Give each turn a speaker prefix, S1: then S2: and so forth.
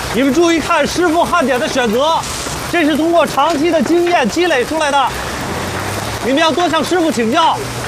S1: 你们注意看师傅焊点的选择，这是通过长期的经验积累出来的。你们要多向师傅请教。